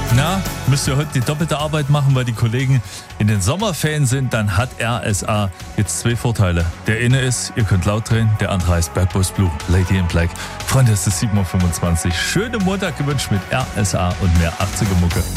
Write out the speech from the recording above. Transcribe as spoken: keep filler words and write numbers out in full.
Na, müsst ihr heute die doppelte Arbeit machen, weil die Kollegen in den Sommerferien sind, dann hat R S A jetzt zwei Vorteile. Der eine ist, ihr könnt laut drehen, der andere heißt Bad Boys Blue, Lady in Black. Freunde, es ist sieben Uhr fünfundzwanzig. Schönen Montag gewünscht mit R S A und mehr achtziger Mucke.